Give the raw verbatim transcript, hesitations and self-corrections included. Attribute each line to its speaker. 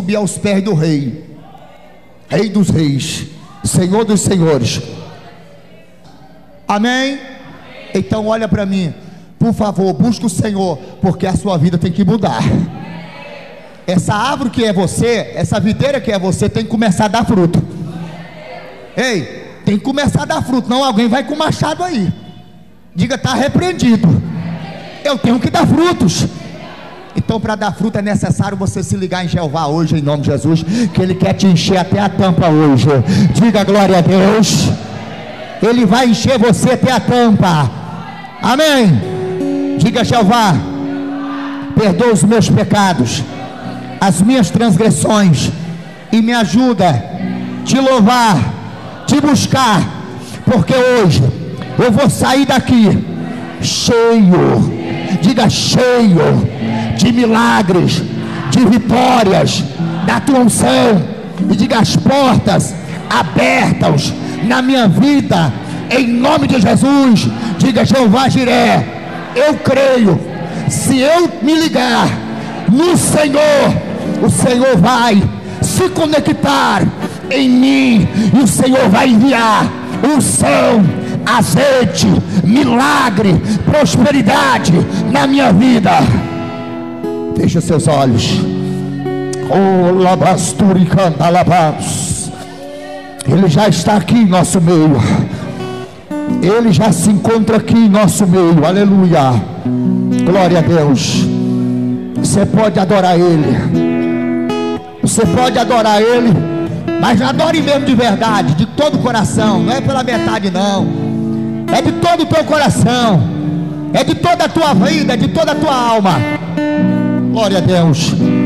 Speaker 1: subir aos pés do Rei, Rei dos Reis, Senhor dos Senhores. Amém? Então olha para mim, por favor, busque o Senhor, porque a sua vida tem que mudar. Essa árvore que é você, essa videira que é você, tem que começar a dar fruto. Ei, tem que começar a dar fruto, não alguém vai com o machado aí. Diga, está repreendido. Eu tenho que dar frutos. Então, para dar fruto é necessário você se ligar em Jeová hoje, em nome de Jesus, que Ele quer te encher até a tampa hoje. Diga glória a Deus. Ele vai encher você até a tampa. Amém. Diga, Jeová, perdoa os meus pecados, as minhas transgressões, e me ajuda a te louvar, te buscar, porque hoje eu vou sair daqui cheio, diga cheio de milagres, de vitórias, da tua unção, e diga as portas abertas na minha vida, em nome de Jesus. Diga, Jeová Jiré, eu creio, se eu me ligar no Senhor, o Senhor vai se conectar em mim, e o Senhor vai enviar unção, azeite, milagre, prosperidade na minha vida. Feche seus olhos. Oh, labasturi cantalabas. Ele já está aqui em nosso meio. Ele já se encontra aqui em nosso meio. Aleluia. Glória a Deus. Você pode adorar Ele. Você pode adorar Ele, mas adore mesmo de verdade, de todo o coração. Não é pela metade não. É de todo o teu coração. É de toda a tua vida, é de toda a tua alma. Glória a Deus.